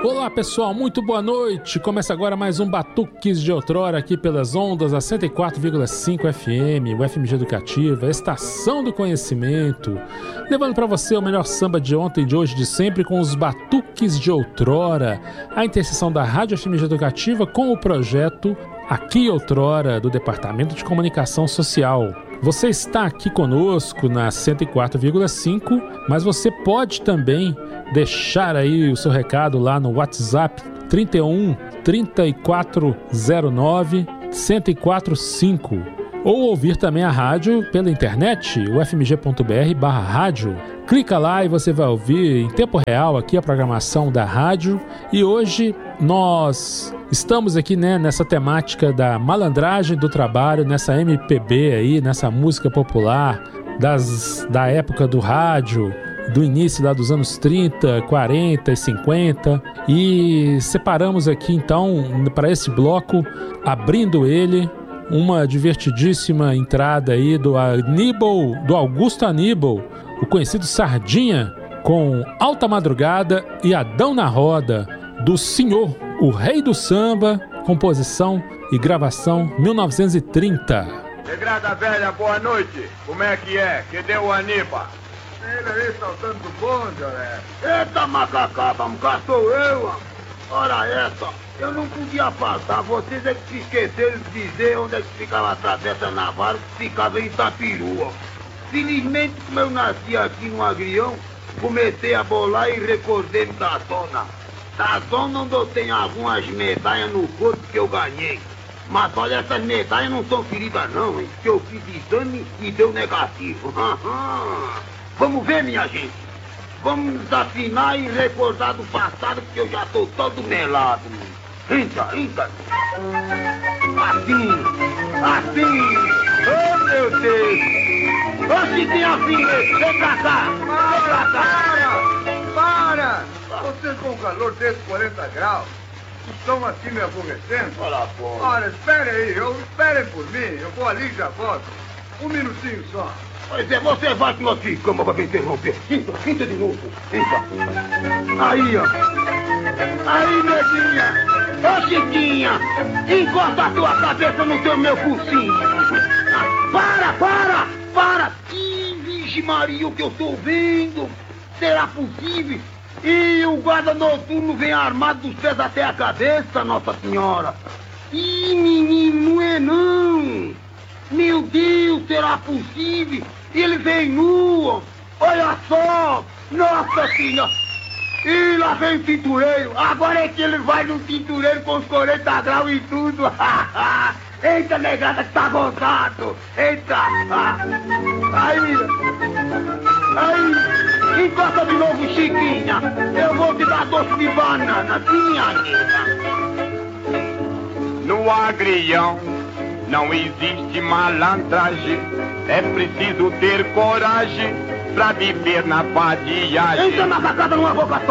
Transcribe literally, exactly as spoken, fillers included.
Olá pessoal, muito boa noite. Começa agora mais um Batuques de Outrora aqui pelas ondas da cento e quatro vírgula cinco F M, o F M G Educativa, a estação do conhecimento, levando para você o melhor samba de ontem, de hoje, de sempre, com os Batuques de Outrora, a interseção da Rádio F M G Educativa com o projeto Aqui Outrora, do Departamento de Comunicação Social. Você está aqui conosco na cento e quatro vírgula cinco, mas você pode também deixar aí o seu recado lá no WhatsApp trinta e um, trinta e quatro zero nove, cento e quatro cinco, ou ouvir também a rádio pela internet, o f m g ponto b r barra rádio. Clica lá e você vai ouvir em tempo real aqui a programação da rádio. E hoje nós estamos aqui, né, nessa temática da malandragem do trabalho, nessa M P B aí, nessa música popular das, da época do rádio, do início lá dos anos trinta, quarenta e cinquenta, e separamos aqui então para esse bloco, abrindo ele, uma divertidíssima entrada aí do Aníbal, do Augusto Aníbal, o conhecido Sardinha, com Alta Madrugada e Adão na Roda, do Senhor, o Rei do Samba, composição e gravação mil novecentos e trinta. Negrada velha, boa noite. Como é que é? Que deu o Aníbal? Ele aí saltando do bonde, olha. Eita macacaba, cá sou eu. Ora essa, eu não podia faltar. Vocês é que se esqueceram de dizer onde é que ficava a Travessa Navarro, que ficava em Itapirua. Felizmente, como eu nasci aqui no Agrião, comecei a bolar e recordei-me da zona. Da zona onde eu tenho algumas medalhas no corpo que eu ganhei. Mas olha, essas medalhas não são feridas não, hein? Que eu fiz exame e deu negativo. Vamos ver, minha gente. Vamos desafinar e recordar do passado, porque eu já tô todo melado. Entra, entra. Assim, assim. Oh, meu Deus. Oxe, tem assim, vem pra cá. Vem pra cá. Para, para. Vocês com calor desse quarenta graus estão assim me aborrecendo? Olha, pô. Olha, esperem aí, eu, esperem por mim. Eu vou ali e já volto. Um minutinho só. Pois é, você vai que nós ficamos pra me interromper. Entra, entra de novo. Entra. Aí, ó. Aí, neguinha. Ô, Chiquinha, encosta a tua cabeça no teu meu focinho. Para, para, para. Ih, vixe Maria, o que eu estou vendo. Será possível? E o guarda noturno vem armado dos pés até a cabeça, Nossa Senhora. Ih, menino, não é não. Meu Deus, será possível? Ele vem nu, olha só, Nossa Senhora. E lá vem o tintureiro, agora é que ele vai no tintureiro com os quarenta graus e tudo. Eita, negada que tá gozado, eita. Aí, aí, encosta de novo, Chiquinha, eu vou te dar doce de banana, minha linda. No Agrião não existe malandragem, é preciso ter coragem pra viver na vadiagem. Entra na sacada numa boca só.